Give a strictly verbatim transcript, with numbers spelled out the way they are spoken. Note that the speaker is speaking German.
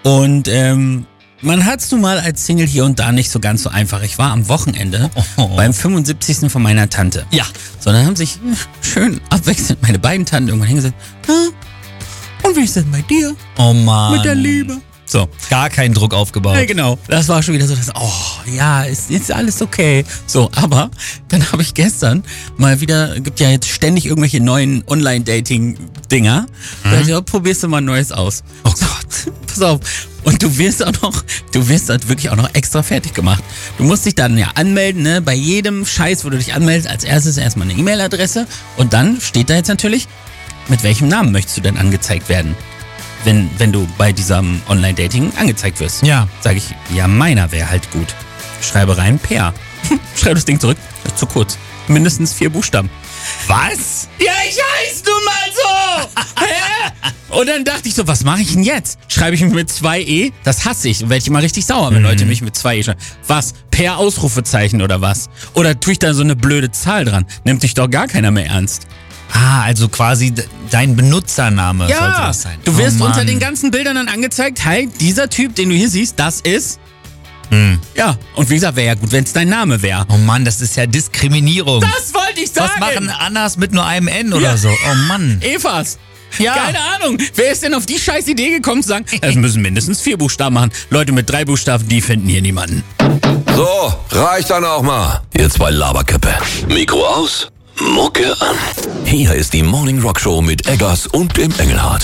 Und ähm, man hat es nun mal als Single hier und da nicht so ganz so einfach. Ich war am Wochenende oh. beim fünfundsiebzigsten von meiner Tante. Ja. So, dann haben sich schön abwechselnd meine beiden Tanten irgendwann hingesetzt. Und wie ist denn bei dir? Oh Mann. Mit der Liebe. So. Gar keinen Druck aufgebaut. Ja, genau. Das war schon wieder so, dass, oh, ja, ist, ist alles okay. So, aber dann habe ich gestern mal wieder, gibt ja jetzt ständig irgendwelche neuen Online-Dating-Dinger. Mhm. Da dachte ich, oh, probierst du mal Neues aus. Oh Gott. Pass auf. Und du wirst auch noch, du wirst halt wirklich auch noch extra fertig gemacht. Du musst dich dann ja anmelden, ne? Bei jedem Scheiß, wo du dich anmeldest, als erstes erstmal eine E-Mail-Adresse. Und dann steht da jetzt natürlich, mit welchem Namen möchtest du denn angezeigt werden? Wenn, wenn du bei diesem Online-Dating angezeigt wirst. Ja. Sag ich, ja, meiner wäre halt gut. Schreibe rein, Peer. Schreib das Ding zurück. Das ist zu kurz. Mindestens vier Buchstaben. Was? Ja, ich heiß nun mal so! Hä? Und dann dachte ich so, was mache ich denn jetzt? Schreibe ich mich mit zwei E? Das hasse ich. Werde ich immer richtig sauer, wenn mhm. Leute mich mit zwei E schreiben. Was? Per Ausrufezeichen oder was? Oder tue ich da so eine blöde Zahl dran? Nimmt dich doch gar keiner mehr ernst. Ah, also quasi dein Benutzername ja, sollte das sein. Du wirst oh, unter den ganzen Bildern dann angezeigt, hey, dieser Typ, den du hier siehst, das ist... Hm. Ja, und wie gesagt, wäre ja gut, wenn es dein Name wäre. Oh Mann, das ist ja Diskriminierung. Das wollte ich sagen. Was machen Annas mit nur einem N oder ja. so? Oh Mann. Evas. Ja. Keine Ahnung. Wer ist denn auf die scheiß Idee gekommen zu sagen, es müssen mindestens vier Buchstaben machen. Leute mit drei Buchstaben, die finden hier niemanden. So, reicht dann auch mal. Ihr zwei Laberköppe. Mikro aus, Mucke an. Hier ist die Morning Rock Show mit Eggers und dem Engelhardt.